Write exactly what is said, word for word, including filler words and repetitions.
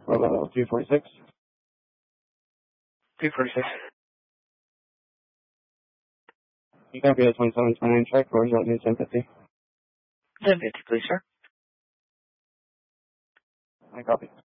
Bravo two forty-six. two forty-six. You copy that twenty-seven twenty-nine check, or you want me to ten fifty? ten fifty, please, sir. I copy.